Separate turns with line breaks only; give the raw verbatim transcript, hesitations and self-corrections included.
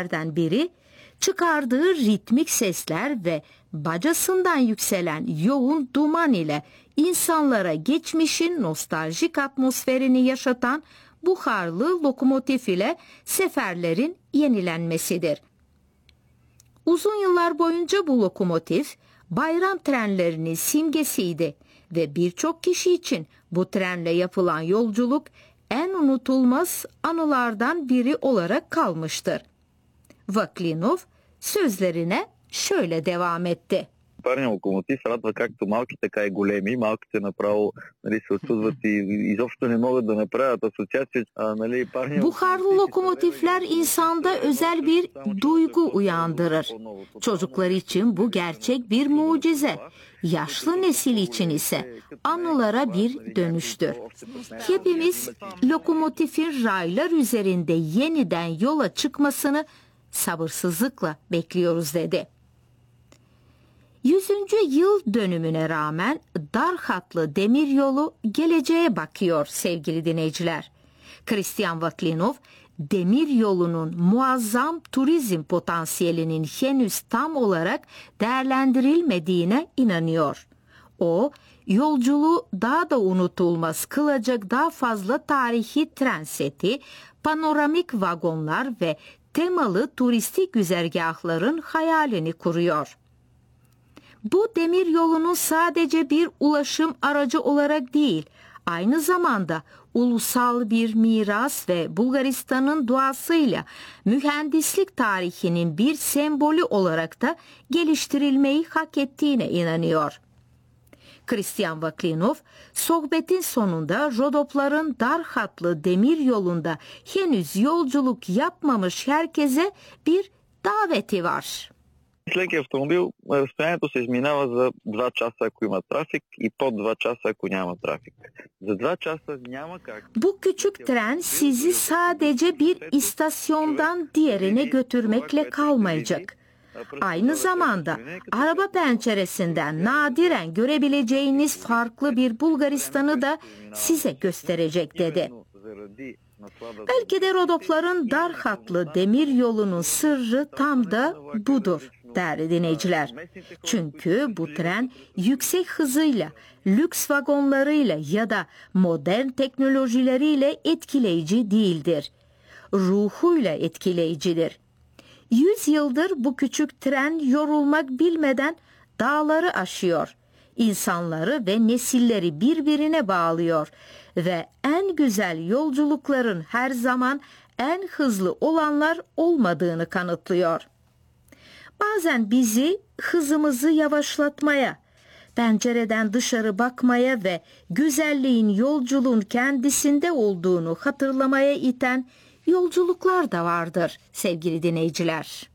lokomotiflerden biri çıkardığı ritmik sesler ve bacasından yükselen yoğun duman ile insanlara geçmişin nostaljik atmosferini yaşatan buharlı lokomotif ile seferlerin yenilenmesidir. Uzun yıllar boyunca bu lokomotif bayram trenlerinin simgesiydi ve birçok kişi için bu trenle yapılan yolculuk en unutulmaz anılardan biri olarak kalmıştır. Vaklinov sözlerine şöyle devam etti.
Парният локомотив радва както малки, така и големи. Малките направо нали, се очудват и изобщо не могат да направят асоциация. А, нали, парният
Buharlı lokomotifler insanda özel bir duygu uyandırır. Çocuklar için bu gerçek bir mucize. Yaşlı nesil için ise anılara bir dönüştür. Hepimiz lokomotifin raylar üzerinde yeniden yola çıkmasını sabırsızlıkla bekliyoruz dedi. Yüzüncü yıl dönümüne rağmen dar hatlı demiryolu geleceğe bakıyor sevgili dinleyiciler. Christian Vaklinov, demiryolunun muazzam turizm potansiyelinin henüz tam olarak değerlendirilmediğine inanıyor. O, yolculuğu daha da unutulmaz kılacak daha fazla tarihi tren seti, panoramik vagonlar ve temalı turistik güzergahların hayalini kuruyor. Bu demir yolunun sadece bir ulaşım aracı olarak değil, aynı zamanda ulusal bir miras ve Bulgaristan'ın doğasıyla mühendislik tarihinin bir sembolü olarak da geliştirilmeyi hak ettiğine inanıyor. Christian Vaklinov, sohbetin sonunda Rodopların dar hatlı demir yolunda henüz yolculuk yapmamış herkese bir daveti var.
С леки автомобил разстоянието се изминава за два часа, ако има трафик, и под два часа, ако няма трафик. За два часа няма как.
Bu küçük tren sizi sadece bir istasyondan diğerine götürmekle kalmayacak. Aynı zamanda araba penceresinden nadiren görebileceğiniz farklı bir Bulgaristan'ı da size gösterecek dedi. Belki de Rodopların dar hatlı demir yolunun sırrı tam da budur değerli dinleyiciler. Çünkü bu tren yüksek hızıyla, lüks vagonlarıyla ya da modern teknolojileriyle etkileyici değildir. Ruhuyla etkileyicidir. Yüz yıldır bu küçük tren yorulmak bilmeden dağları aşıyor. İnsanları ve nesilleri birbirine bağlıyor ve en güzel yolculukların her zaman en hızlı olanlar olmadığını kanıtlıyor. Bazen bizi hızımızı yavaşlatmaya, pencereden dışarı bakmaya ve güzelliğin yolculuğun kendisinde olduğunu hatırlamaya iten yolculuklar da vardır sevgili dinleyiciler.